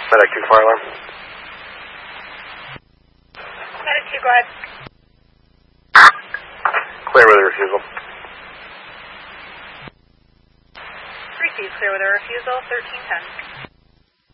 Medic 2, fire alarm. Medic 2, go ahead. Clear with a refusal. Received, clear with a refusal, 1310.